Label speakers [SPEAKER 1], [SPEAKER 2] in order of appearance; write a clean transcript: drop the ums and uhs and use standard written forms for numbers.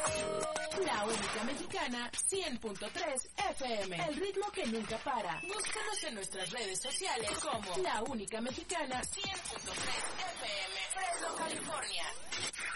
[SPEAKER 1] La Única Mexicana 100.3 FM. El ritmo que nunca para. Búscanos en nuestras redes sociales como La Única Mexicana 100.3 FM. Fresno, California.